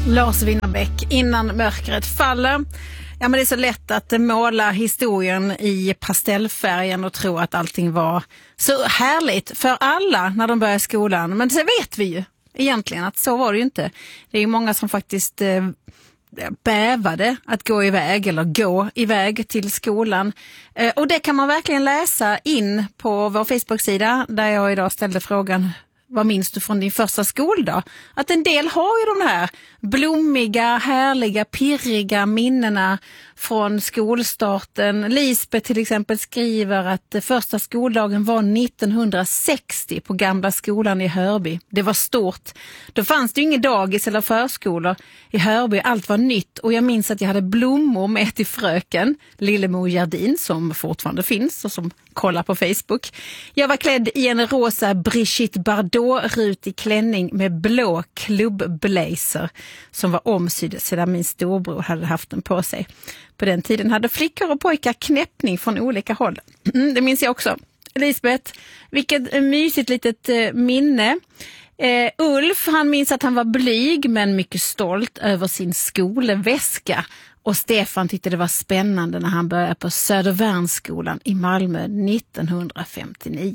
Lars Winnerbäck, Innan mörkret faller. Ja, men det är så lätt att måla historien i pastellfärgen och tro att allting var så härligt för alla när de börjar skolan. Men det vet vi ju egentligen att så var det ju inte. Det är ju många som faktiskt bävade att gå iväg eller gå iväg till skolan. Och det kan man verkligen läsa in på vår Facebook-sida där jag idag ställde frågan: vad minns du från din första skoldag? Att en del har ju de här blommiga, härliga, pirriga minnena från skolstarten. Lisbeth till exempel skriver att första skoldagen var 1960 på Gamla skolan i Hörby. Det var stort. Då fanns det ju ingen dagis eller förskolor i Hörby. Allt var nytt och jag minns att jag hade blommor med till fröken Lillemor Jardin som fortfarande finns och som kollar på Facebook. Jag var klädd i en rosa Brigitte Bardot-rutig klänning med blå klubbblazer som var omsydd sedan min storbror hade haft den på sig. På den tiden hade flickor och pojkar knäppning från olika håll. Det minns jag också. Lisbeth, vilket mysigt litet minne. Ulf, han minns att han var blyg men mycket stolt över sin skolväska. Och Stefan tyckte det var spännande när han började på Södervärnsskolan i Malmö 1959.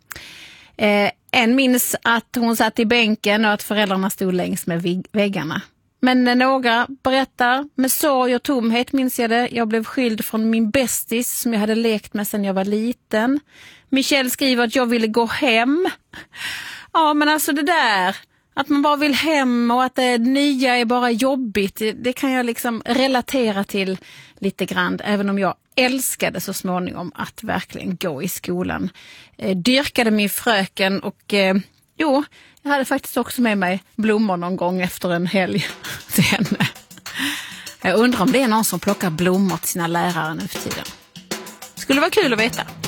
En minns att hon satt i bänken och att föräldrarna stod längs med väggarna. Men några berättar, med sorg och tomhet minns jag det. Jag blev skild från min bästis som jag hade lekt med sedan jag var liten. Michelle skriver att jag ville gå hem. Ja, men alltså det där, att man bara vill hem och att det nya är bara jobbigt, det kan jag liksom relatera till lite grann. Även om jag älskade så småningom att verkligen gå i skolan. Dyrkade min fröken och jag hade faktiskt också med mig blommor någon gång efter en helg till henne. Jag undrar om det är någon som plockar blommor till sina lärare nu för tiden. Skulle vara kul att veta.